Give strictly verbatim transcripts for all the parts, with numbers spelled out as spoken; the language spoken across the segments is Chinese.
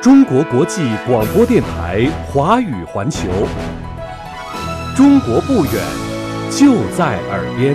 中国国际广播电台华语环球，中国不远，就在耳边。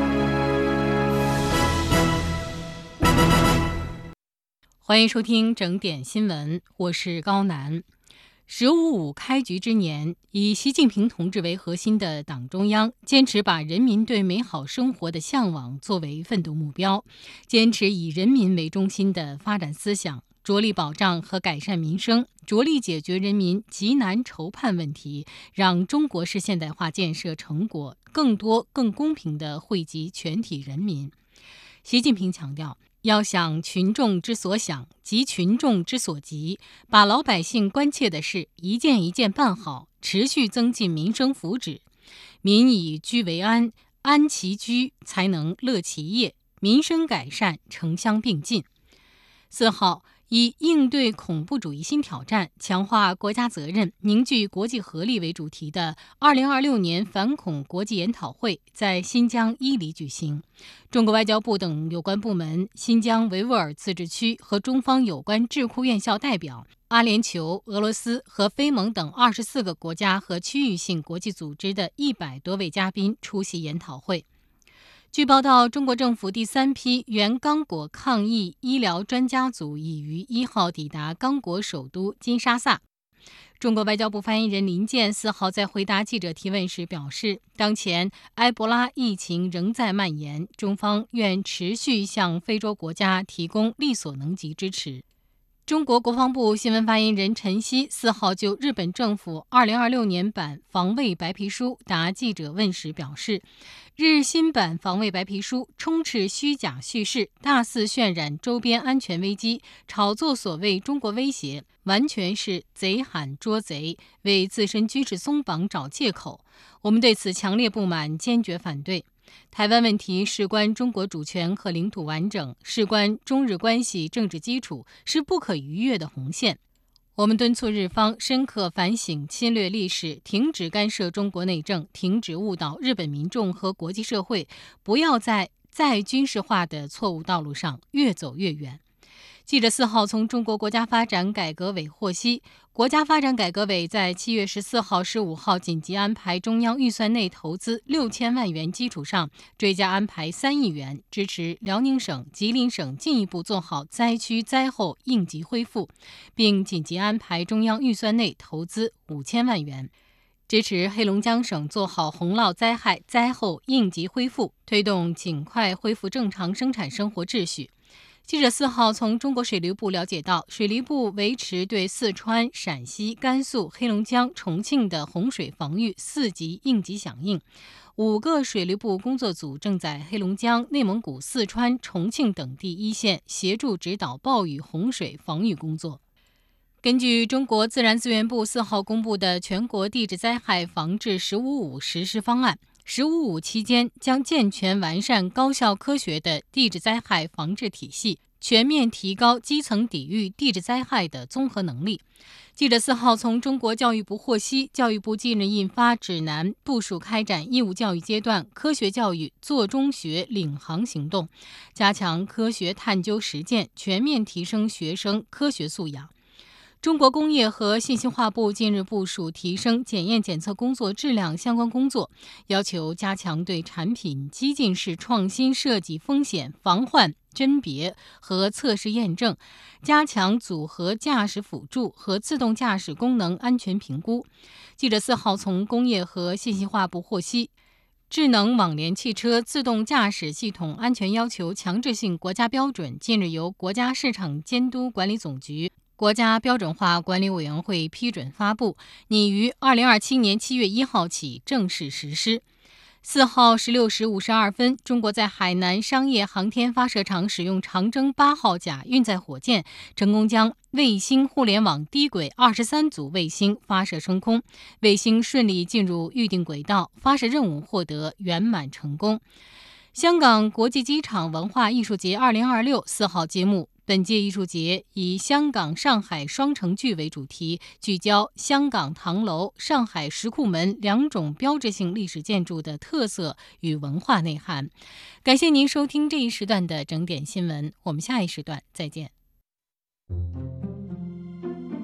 欢迎收听整点新闻，我是高楠。十五五开局之年，以习近平同志为核心的党中央坚持把人民对美好生活的向往作为奋斗目标，坚持以人民为中心的发展思想，着力保障和改善民生，着力解决人民急难愁盼问题，让中国式现代化建设成果更多更公平地惠及全体人民。习近平强调，要想群众之所想，急群众之所急，把老百姓关切的事一件一件办好，持续增进民生福祉。民以居为安，安其居才能乐其业，民生改善城乡并进。四号，以应对恐怖主义新挑战，强化国家责任，凝聚国际合力为主题的二零二六年反恐国际研讨会在新疆伊犁举行。中国外交部等有关部门、新疆维吾尔自治区和中方有关智库院校代表、阿联酋、俄罗斯和非盟等二十四个国家和区域性国际组织的一百多位嘉宾出席研讨会。据报道，中国政府第三批原刚果抗疫医疗专家组已于一号抵达刚果首都金沙萨。中国外交部发言人林健四号在回答记者提问时表示，当前埃博拉疫情仍在蔓延，中方愿持续向非洲国家提供力所能及支持。中国国防部新闻发言人陈希四号就日本政府二零二六年版防卫白皮书答记者问时表示，日新版防卫白皮书充斥虚假叙事，大肆渲染周边安全危机，炒作所谓中国威胁，完全是贼喊捉贼，为自身军事松绑找借口。我们对此强烈不满，坚决反对。台湾问题事关中国主权和领土完整，事关中日关系政治基础，是不可逾越的红线。我们敦促日方深刻反省侵略历史，停止干涉中国内政，停止误导日本民众和国际社会，不要在再军事化的错误道路上越走越远。记者四号从中国国家发展改革委获悉，国家发展改革委在七月十四号、十五号紧急安排中央预算内投资六千万元基础上，追加安排三亿元，支持辽宁省、吉林省进一步做好灾区灾后应急恢复，并紧急安排中央预算内投资五千万元，支持黑龙江省做好洪涝灾害灾后应急恢复，推动尽快恢复正常生产生活秩序。记者四号从中国水利部了解到，水利部维持对四川、陕西、甘肃、黑龙江、重庆的洪水防御四级应急响应。五个水利部工作组正在黑龙江、内蒙古、四川、重庆等地一线协助指导暴雨洪水防御工作。根据中国自然资源部四号公布的全国地质灾害防治“十五五”实施方案，十五五期间将健全完善高效科学的地质灾害防治体系，全面提高基层抵御地质灾害的综合能力。记者四号从中国教育部获悉，教育部近日印发指南，部署开展义务教育阶段科学教育做中学领航行动，加强科学探究实践，全面提升学生科学素养。中国工业和信息化部近日部署提升检验检测工作质量相关工作，要求加强对产品激进式创新设计风险防患甄别和测试验证，加强组合驾驶辅助和自动驾驶功能安全评估。记者四号从工业和信息化部获悉，智能网联汽车自动驾驶系统安全要求强制性国家标准近日由国家市场监督管理总局国家标准化管理委员会批准发布，拟于二零二七年七月一号起正式实施。四号十六时五十二分，中国在海南商业航天发射场使用长征八号甲运载火箭，成功将卫星互联网低轨二十三组卫星发射升空，卫星顺利进入预定轨道，发射任务获得圆满成功。香港国际机场文化艺术节二零二六四号揭幕。本届艺术节以香港、上海双城剧为主题，聚焦香港唐楼、上海石库门两种标志性历史建筑的特色与文化内涵。感谢您收听这一时段的整点新闻，我们下一时段再见。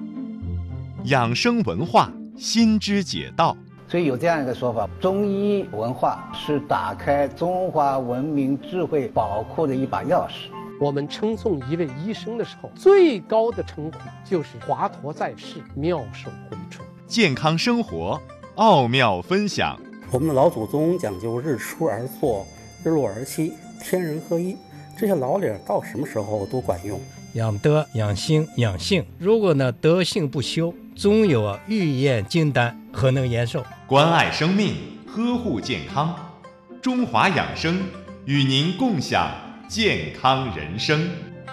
养生文化新知解道。 所以有这样一个说法，中医文化是打开中华文明智慧宝库的一把钥匙。 我们称颂一位医生的时候，最高的称呼就是华佗在世，妙手回春。 健康生活奥妙分享。 我们的老祖宗讲究日出而作，日落而息，天人合一，这些老理到什么时候都管用。 养德、养心、养性，如果呢德性不修，总有啊欲验金丹，何能延寿？ 关爱生命，呵护健康，中华养生与您共享健康人生。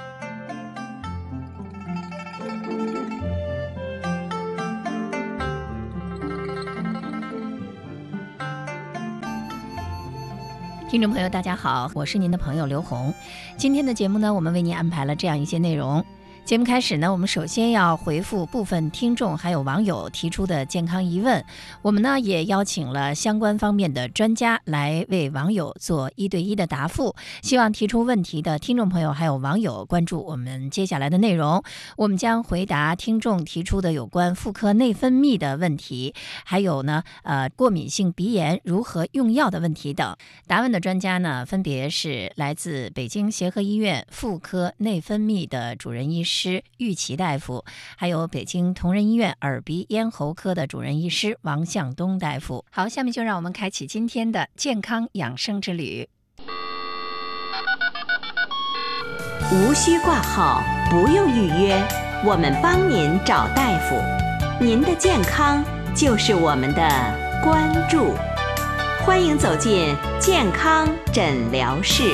听众朋友大家好，我是您的朋友刘红。今天的节目呢，我们为您安排了这样一些内容。节目开始呢，我们首先要回复部分听众还有网友提出的健康疑问。我们呢也邀请了相关方面的专家来为网友做一对一的答复。希望提出问题的听众朋友还有网友关注我们接下来的内容。我们将回答听众提出的有关妇科内分泌的问题，还有呢呃过敏性鼻炎如何用药的问题等。答问的专家呢分别是来自北京协和医院妇科内分泌的主任医师玉琦大夫，还有北京同仁医院耳鼻咽喉科的主任医师王向东大夫。好，下面就让我们开启今天的健康养生之旅。 无需挂号，不用预约，我们帮您找大夫。您的健康就是我们的关注。欢迎走进健康诊疗室。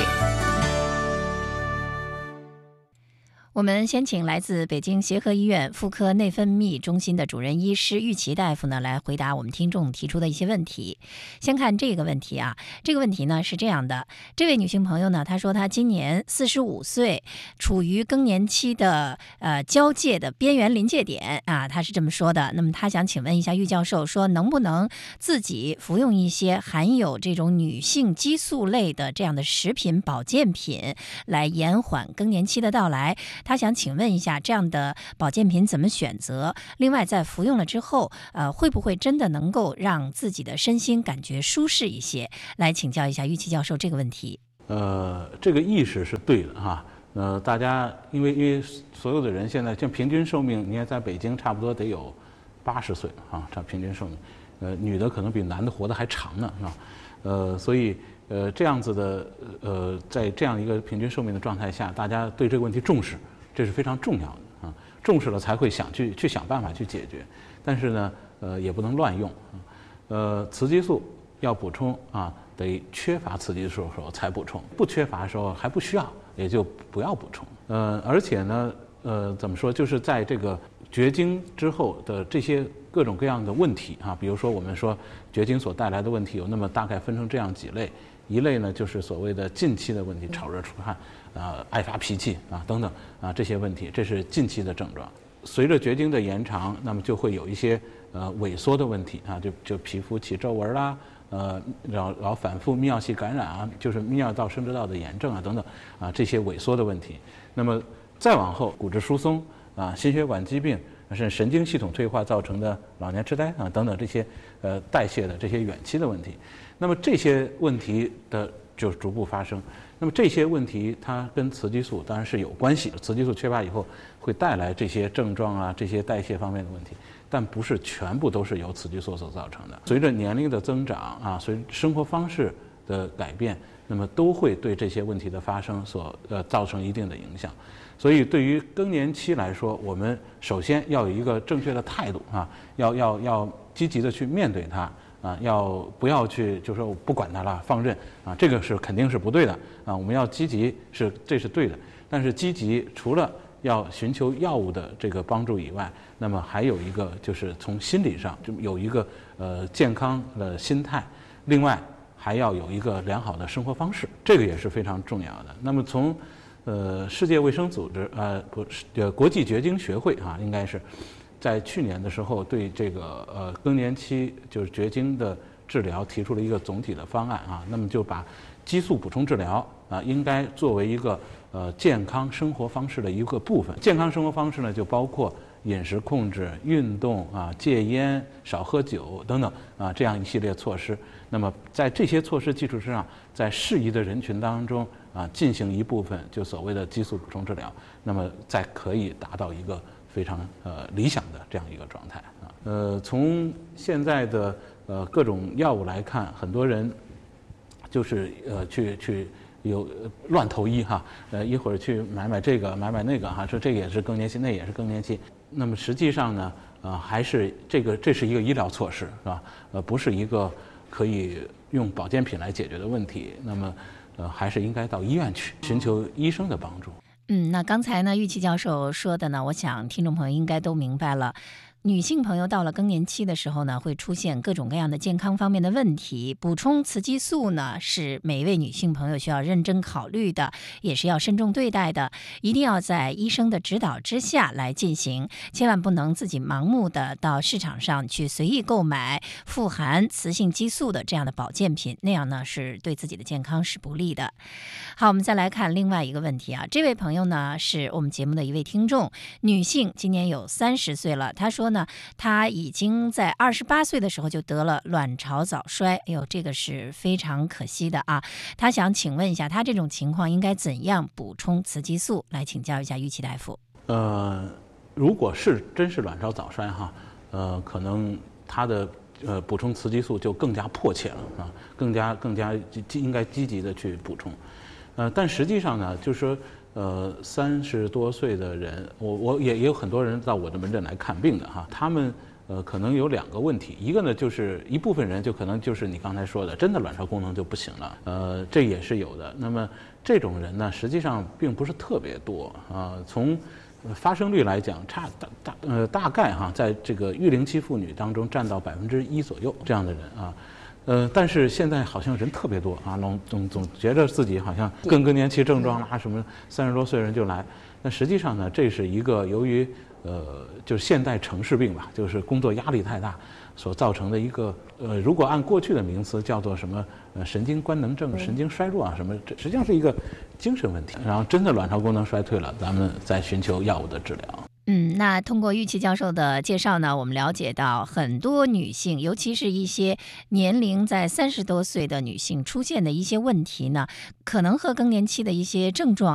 我们先请来自北京协和医院妇科内分泌中心的主任医师玉琦大夫呢来回答我们听众提出的一些问题。先看这个问题啊，这个问题呢是这样的，这位女性朋友呢，她说她今年四十五岁，处于更年期的呃交界的边缘临界点啊，她是这么说的。那么她想请问一下玉教授，说能不能自己服用一些含有这种女性激素类的这样的食品保健品，来延缓更年期的到来？他想请问一下，这样的保健品怎么选择？另外，在服用了之后，呃，会不会真的能够让自己的身心感觉舒适一些？来请教一下玉琦教授这个问题。 呃，这个意识是对的哈。呃，大家因为因为所有的人现在像平均寿命，你看在北京差不多得有八十岁啊，差平均寿命。呃，女的可能比男的活得还长呢啊。呃，所以。呃，这样子的，呃，在这样一个平均寿命的状态下，大家对这个问题重视，这是非常重要的啊。重视了才会想去去想办法去解决，但是呢，呃，也不能乱用。呃，雌激素要补充啊，得缺乏雌激素的时候才补充，不缺乏的时候还不需要，也就不要补充。呃，而且呢，呃，怎么说，就是在这个绝经之后的这些各种各样的问题啊，比如说我们说绝经所带来的问题有那么大概分成这样几类。一类呢，就是所谓的近期的问题，炒热出汗，啊、呃，爱发脾气啊，等等啊，这些问题，这是近期的症状。随着绝经的延长，那么就会有一些呃萎缩的问题啊，就就皮肤起皱纹啦，呃，然后然后反复泌尿系感染啊，就是泌尿道、生殖道的炎症啊，等等啊，这些萎缩的问题。那么再往后，骨质疏松啊，心血管疾病，甚至神经系统退化造成的老年痴呆啊，等等这些呃代谢的这些远期的问题。那么这些问题的就逐步发生。那么这些问题它跟雌激素当然是有关系的，雌激素缺乏以后会带来这些症状啊，这些代谢方面的问题，但不是全部都是由雌激素所造成的。随着年龄的增长啊，随着生活方式的改变，那么都会对这些问题的发生所呃造成一定的影响。所以对于更年期来说，我们首先要有一个正确的态度啊，要要要积极的去面对它。啊，要不要去就说我不管它了，放任啊，这个是肯定是不对的啊。我们要积极是这是对的，但是积极除了要寻求药物的这个帮助以外，那么还有一个就是从心理上就有一个呃健康的心态，另外还要有一个良好的生活方式，这个也是非常重要的。那么从呃世界卫生组织呃不是呃国际绝经学会啊，应该是。在去年的时候，对这个呃更年期就是绝经的治疗提出了一个总体的方案啊，那么就把激素补充治疗啊应该作为一个呃健康生活方式的一个部分。健康生活方式呢，就包括饮食控制、运动啊、戒烟、少喝酒等等啊这样一系列措施。那么在这些措施基础之上，在适宜的人群当中啊进行一部分就所谓的激素补充治疗，那么再可以达到一个非常呃理想的这样一个状态啊。呃，从现在的呃各种药物来看，很多人就是呃去去有乱投医哈，呃一会儿去买买这个买买那个哈，说这个也是更年期，那也是更年期。那么实际上呢，呃还是这个这是一个医疗措施是吧？呃不是一个可以用保健品来解决的问题。那么呃还是应该到医院去寻求医生的帮助。 嗯，那刚才呢，玉琦教授说的呢，我想听众朋友应该都明白了。女性朋友到了更年期的时候呢，会出现各种各样的健康方面的问题。补充雌激素呢，是每一位女性朋友需要认真考虑的，也是要慎重对待的。一定要在医生的指导之下来进行，千万不能自己盲目的到市场上去随意购买富含雌性激素的这样的保健品，那样呢是对自己的健康是不利的。好，我们再来看另外一个问题啊，这位朋友呢是我们节目的一位听众，女性，今年有三十岁了。她说呢，她已经在二十八岁的时候就得了卵巢早衰，哎呦，这个是非常可惜的啊。她想请问一下，她这种情况应该怎样补充雌激素？来请教一下玉琦大夫。 呃，如果是真是卵巢早衰哈，呃，可能她的呃补充雌激素就更加迫切了啊，更加更加应该积极的去补充。呃，但实际上呢，就是说，呃，三十多岁的人，我我也也有很多人到我的门诊来看病的哈，他们呃可能有两个问题，一个呢就是一部分人就可能就是你刚才说的，真的卵巢功能就不行了，呃，这也是有的。那么这种人呢，实际上并不是特别多啊、呃，从发生率来讲，差大大呃大概哈，在这个育龄期妇女当中占到百分之一左右这样的人啊。呃，但是现在好像人特别多啊，总总总觉得自己好像更更年期症状啦，什么三十多岁人就来。那实际上呢，这是一个由于呃，就是现代城市病吧，就是工作压力太大所造成的一个呃，如果按过去的名词叫做什么呃神经官能症、神经衰弱啊什么，这实际上是一个精神问题。然后真的卵巢功能衰退了，咱们再寻求药物的治疗。 嗯，那通过玉琦教授的介绍呢，我们了解到很多女性，尤其是一些年龄在三十多岁的女性出现的一些问题呢，可能和更年期的一些症状